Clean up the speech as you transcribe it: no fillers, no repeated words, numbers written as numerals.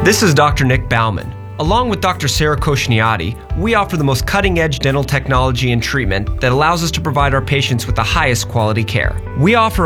This is Dr. Nick Bauman. Along with Dr. Sarah Koshniyati, we offer the most cutting-edge dental technology and treatment that allows us to provide our patients with the highest quality care. We offer